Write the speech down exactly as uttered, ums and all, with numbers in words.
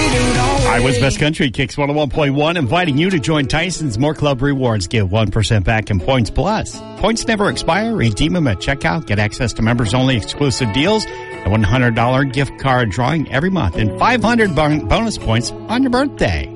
Iowa's Best Country, Kicks one oh one point one, inviting you to join Tyson's More Club Rewards. Get one percent back in points plus. Points never expire. Redeem them at checkout. Get access to members-only exclusive deals. A one hundred dollars gift card drawing every month and five hundred bon- bonus points on your birthday.